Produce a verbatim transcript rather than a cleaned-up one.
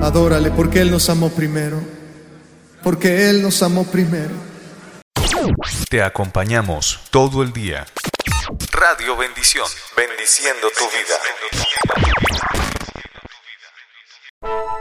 Adórale porque Él nos amó primero. Porque Él nos amó primero. Te acompañamos todo el día. Radio Bendición, bendiciendo tu vida.